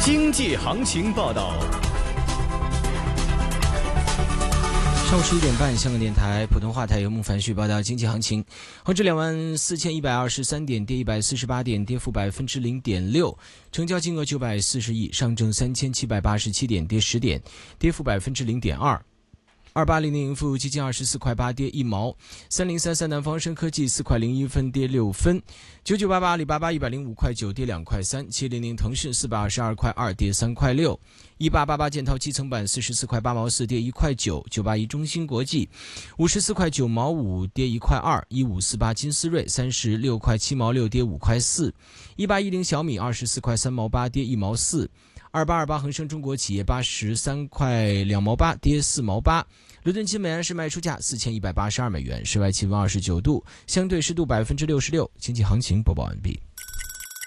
经济行情报道。 上午11点半，香港电台普通话台由孟凡旭报道经济行情。恒指24123点，跌148点，跌幅0.6%，成交金额940亿。上证3787点，跌10点，跌幅0.2%。2800盈富基金24块8，跌1毛。3033南方生科技4块01分，跌6分。9988阿里巴巴105块9，跌2块3。700腾讯422块2，跌3块6。1888建滔基层板44块8毛4，跌1块9。981中芯国际54块9毛5，跌1块2。1548金斯瑞36块7毛6，跌5块4。1810小米24块3毛8，跌1毛4。2828恒生中国企业83块2毛8，跌4毛8。伦敦金每安士卖出价4182美元，室外气温29度，相对湿度66%。经济行情播报完毕。